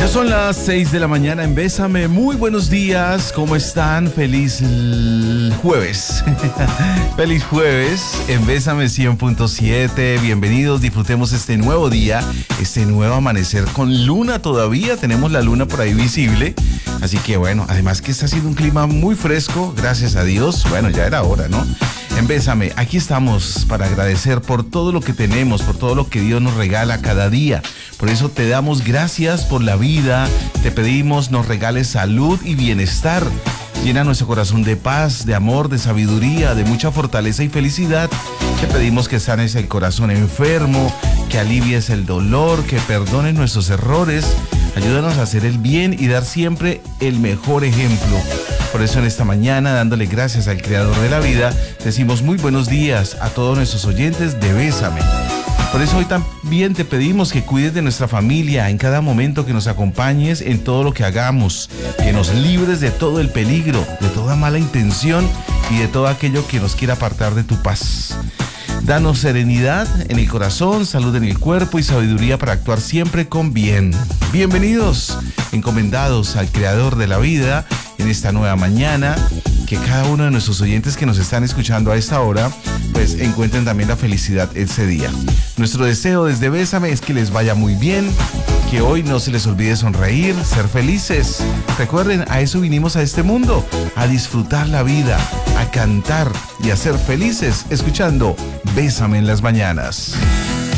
Ya son las 6 de la mañana en Bésame. Muy buenos días, ¿cómo están? Feliz jueves. Feliz jueves en Bésame 100.7. Bienvenidos, disfrutemos este nuevo día, este nuevo amanecer con luna todavía. Tenemos la luna por ahí visible. Así que bueno, además que está haciendo un clima muy fresco, gracias a Dios. Bueno, ya era hora, ¿no? En Bésame, aquí estamos para agradecer por todo lo que tenemos, por todo lo que Dios nos regala cada día. Por eso te damos gracias por la vida, te pedimos nos regales salud y bienestar. Llena nuestro corazón de paz, de amor, de sabiduría, de mucha fortaleza y felicidad. Te pedimos que sanes el corazón enfermo, que alivies el dolor, que perdones nuestros errores. Ayúdanos a hacer el bien y dar siempre el mejor ejemplo. Por eso en esta mañana, dándole gracias al Creador de la vida, decimos muy buenos días a todos nuestros oyentes de Bésame. Por eso hoy también te pedimos que cuides de nuestra familia en cada momento, que nos acompañes en todo lo que hagamos, que nos libres de todo el peligro, de toda mala intención y de todo aquello que nos quiera apartar de tu paz. Danos serenidad en el corazón, salud en el cuerpo y sabiduría para actuar siempre con bien. Bienvenidos, encomendados al Creador de la vida en esta nueva mañana. Que cada uno de nuestros oyentes que nos están escuchando a esta hora, pues encuentren también la felicidad ese día. Nuestro deseo desde Bésame es que les vaya muy bien, que hoy no se les olvide sonreír, ser felices. Recuerden, a eso vinimos a este mundo, a disfrutar la vida, a cantar y a ser felices, escuchando Bésame en las mañanas.